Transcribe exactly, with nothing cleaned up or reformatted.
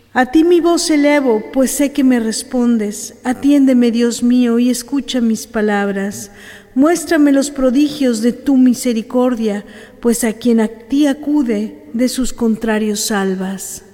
A ti mi voz elevo, pues sé que me respondes. Atiéndeme, Dios mío, y escucha mis palabras. Muéstrame los prodigios de tu misericordia, pues a quien a ti acude, de sus contrarios salvas.